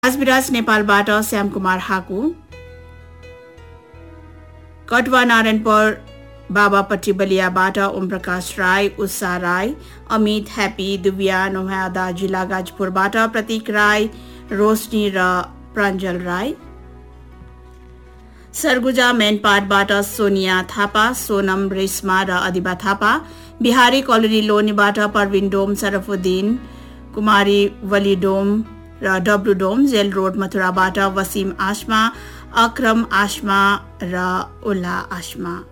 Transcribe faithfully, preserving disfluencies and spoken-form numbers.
राजविराज नेपालबाट श्यामकुमार हाकु, कटवा नारायणपुर बाबापट्टी बलियाबाट ओम प्रकाश राई, उषा राई, अमित ह्यापी, दुबिया नौहादा जिल्ला गाजीपुरबाट प्रतीक राई, रोशनी र प्राञ्जल राई, सरगुजा मेनपाटबाट सोनिया थापा, सोनम रेशमा र अधिबा थापा, बिहारी कलोनी लोनीबाट परविन डोम, सरफुद्दिन, कुमारी वली डोम र डब्लु डोम, जेल रोड मथुराबाट वसिम आशमा, अक्रम आशमा र उल्ला आशमा।